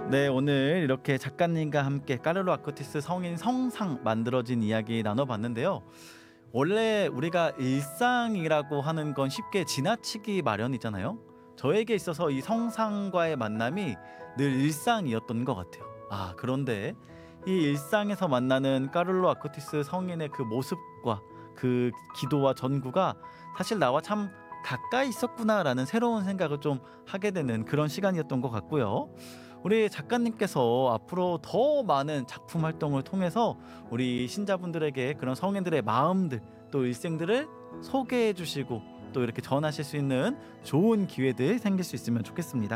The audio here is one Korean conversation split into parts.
네, 오늘 이렇게 작가님과 함께 까르로 아쿠티스 성인 성상 만들어진 이야기 나눠봤는데요. 원래 우리가 일상이라고 하는 건 쉽게 지나치기 마련이잖아요. 저에게 있어서 이 성상과의 만남이 늘 일상이었던 것 같아요. 아, 그런데 이 일상에서 만나는 까를로 아쿠티스 성인의 그 모습과 그 기도와 전구가 사실 나와 참 가까이 있었구나라는 새로운 생각을 좀 하게 되는 그런 시간이었던 것 같고요. 우리 작가님께서 앞으로 더 많은 작품 활동을 통해서 우리 신자분들에게 그런 성인들의 마음들 또 일생들을 소개해 주시고 또 이렇게 전하실 수 있는 좋은 기회들 생길 수 있으면 좋겠습니다.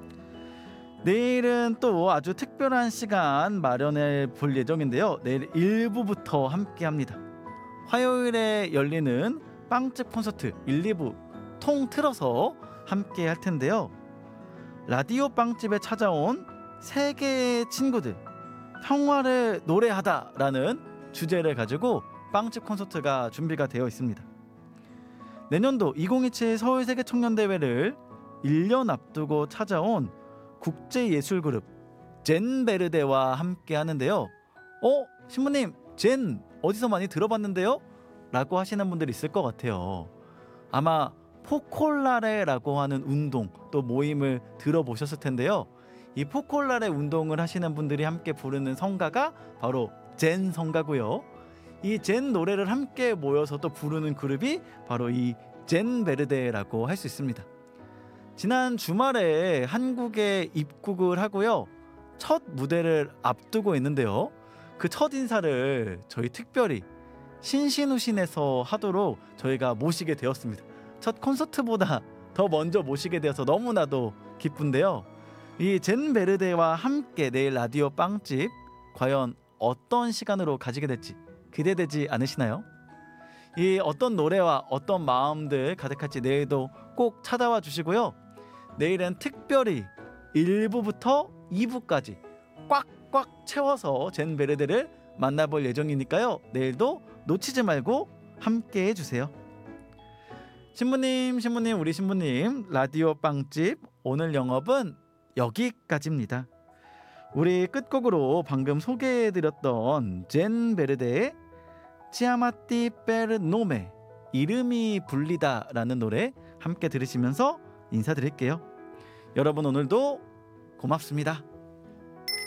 내일은 또 아주 특별한 시간 마련해 볼 예정인데요. 내일 1부부터 함께 합니다. 화요일에 열리는 빵집 콘서트 1, 2부 통 틀어서 함께 할 텐데요. 라디오 빵집에 찾아온 세계의 친구들, 평화를 노래하다라는 주제를 가지고 빵집 콘서트가 준비가 되어 있습니다. 내년도 2027 서울세계청년대회를 1년 앞두고 찾아온 국제예술그룹 젠베르데와 함께 하는데요. 신부님, 젠 어디서 많이 들어봤는데요? 라고 하시는 분들이 있을 것 같아요. 아마 포콜라레라고 하는 운동 또 모임을 들어보셨을 텐데요. 이 포콜라레 운동을 하시는 분들이 함께 부르는 성가가 바로 젠 성가고요. 이 젠 노래를 함께 모여서 또 부르는 그룹이 바로 이 젠베르데라고 할 수 있습니다. 지난 주말에 한국에 입국을 하고요. 첫 무대를 앞두고 있는데요. 그 첫 인사를 저희 특별히 신신우신에서 하도록 저희가 모시게 되었습니다. 첫 콘서트보다 더 먼저 모시게 되어서 너무나도 기쁜데요. 이 젠베르데와 함께 내일 라디오 빵집 과연 어떤 시간으로 가지게 될지 기대되지 않으시나요? 이 어떤 노래와 어떤 마음들 가득할지 내일도 꼭 찾아와 주시고요. 내일은 특별히 1부부터 2부까지 꽉꽉 채워서 젠베르데를 만나볼 예정이니까요. 내일도 놓치지 말고 함께 해주세요. 신부님, 우리 신부님, 라디오 빵집 오늘 영업은 여기까지입니다. 우리 끝곡으로 방금 소개해드렸던 젠베르데의 치아마티 페르 노메, 이름이 불리다라는 노래 함께 들으시면서 인사드릴게요. 여러분 오늘도 고맙습니다.